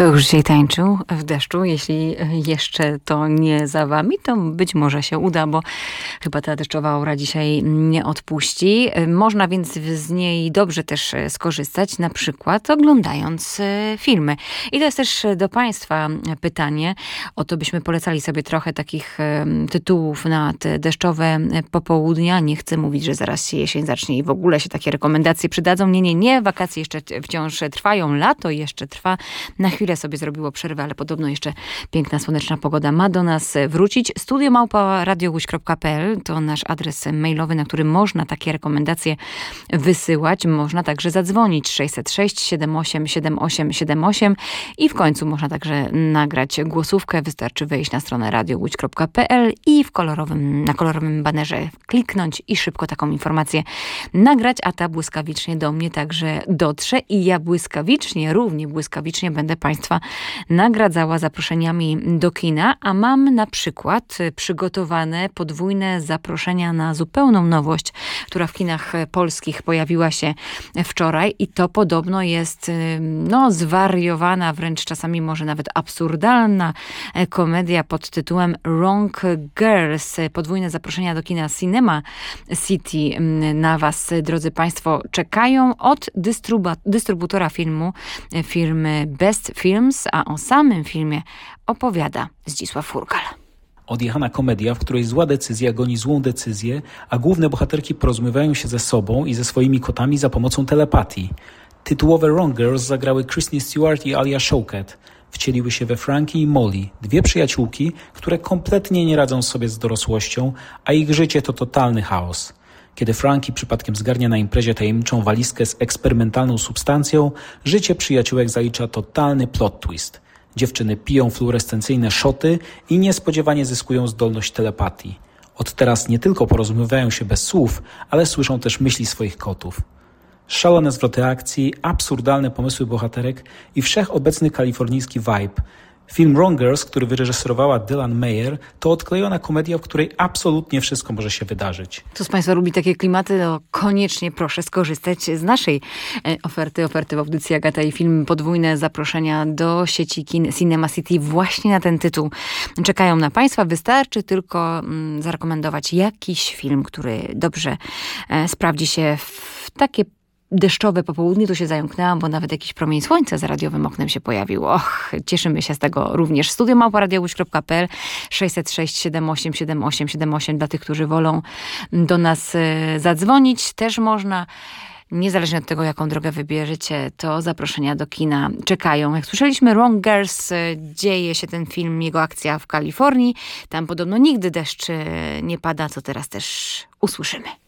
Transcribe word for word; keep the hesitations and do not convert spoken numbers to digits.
Kto już dzisiaj tańczył w deszczu? Jeśli jeszcze to nie za wami, to być może się uda, bo chyba ta deszczowa aura dzisiaj nie odpuści. Można więc z niej dobrze też skorzystać, na przykład oglądając filmy. I to jest też do państwa pytanie. O to byśmy polecali sobie trochę takich tytułów na te deszczowe popołudnia. Nie chcę mówić, że zaraz się jesień zacznie i w ogóle się takie rekomendacje przydadzą. Nie, nie, nie. Wakacje jeszcze wciąż trwają. Lato jeszcze trwa. Na chwilę sobie zrobiło przerwę, ale podobno jeszcze piękna, słoneczna pogoda ma do nas wrócić. studio małpa radioguś kropka pe el to nasz adres mailowy, na którym można takie rekomendacje wysyłać. Można także zadzwonić sześćset sześć siedem osiem siedem osiem siedem osiem i w końcu można także nagrać głosówkę. Wystarczy wejść na stronę radioguś kropka pe el i w kolorowym, na kolorowym banerze kliknąć i szybko taką informację nagrać, a ta błyskawicznie do mnie także dotrze i ja błyskawicznie, równie błyskawicznie będę Państwa nagradzała zaproszeniami do kina, a mam na przykład przygotowane podwójne zaproszenia na zupełną nowość, która w kinach polskich pojawiła się wczoraj i to podobno jest no, zwariowana, wręcz czasami może nawet absurdalna komedia pod tytułem Wrong Girls. Podwójne zaproszenia do kina Cinema City na Was, drodzy Państwo, czekają od dystrybu- dystrybutora filmu, firmy Best Films, a o samym filmie opowiada Zdzisław Furgal. Odjechana komedia, w której zła decyzja goni złą decyzję, a główne bohaterki porozumiewają się ze sobą i ze swoimi kotami za pomocą telepatii. Tytułowe Wrong Girls zagrały Kristen Stewart i Alia Shawkat. Wcieliły się we Frankie i Molly, dwie przyjaciółki, które kompletnie nie radzą sobie z dorosłością, a ich życie to totalny chaos. Kiedy Frankie przypadkiem zgarnia na imprezie tajemniczą walizkę z eksperymentalną substancją, życie przyjaciółek zalicza totalny plot twist. Dziewczyny piją fluorescencyjne szoty i niespodziewanie zyskują zdolność telepatii. Od teraz nie tylko porozumiewają się bez słów, ale słyszą też myśli swoich kotów. Szalone zwroty akcji, absurdalne pomysły bohaterek i wszechobecny kalifornijski vibe. Film Wrong Girls, który wyreżyserowała Dylan Meyer, to odklejona komedia, w której absolutnie wszystko może się wydarzyć. Kto z Państwa lubi takie klimaty, to koniecznie proszę skorzystać z naszej oferty, oferty w audycji Agata i Film. Podwójne zaproszenia do sieci kin Cinema City właśnie na ten tytuł czekają na Państwa. Wystarczy tylko mm, zarekomendować jakiś film, który dobrze e, sprawdzi się w takie deszczowe popołudnie. Tu się zająknęłam, bo nawet jakiś promień słońca za radiowym oknem się pojawił. Och, cieszymy się z tego również. studio małpa radioguś kropka pe el, sześćset sześć siedem osiem siedem osiem siedem osiem dla tych, którzy wolą do nas zadzwonić. Też można, niezależnie od tego, jaką drogę wybierzecie, to zaproszenia do kina czekają. Jak słyszeliśmy, Wrong Girls, dzieje się ten film, jego akcja w Kalifornii. Tam podobno nigdy deszcz nie pada, co teraz też usłyszymy.